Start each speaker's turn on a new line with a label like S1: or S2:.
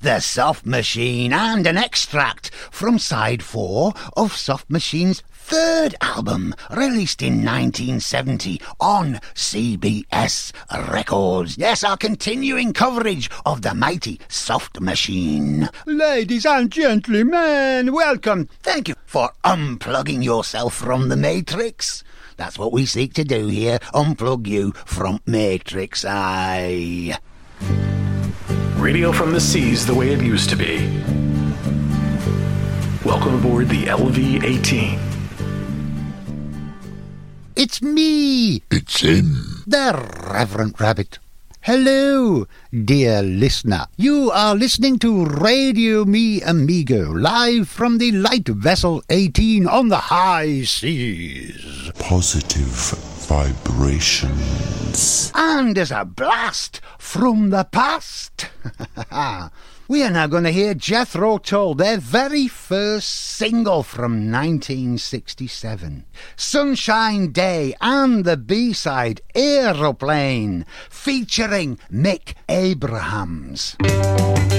S1: The Soft Machine, and an extract from side 4 of Soft Machine's third album, released in 1970 on CBS Records. Yes, our continuing coverage of the mighty Soft Machine. Ladies and gentlemen, welcome. Thank you for unplugging yourself from the Matrix. That's what we seek to do here, unplug you from Matrix. Aye.
S2: Radio from the seas the way it used to be. Welcome aboard the LV-18.
S1: It's me.
S3: It's him.
S1: The Reverend Rabbit. Hello, dear listener. You are listening to Radio Me Amigo, live from the Light Vessel 18 on the high seas.
S3: Positive vibrations.
S1: And as a blast from the past. We are now going to hear Jethro Tull, their very first single from 1967. Sunshine Day, and the B-side, Aeroplane, featuring Mick Abrahams.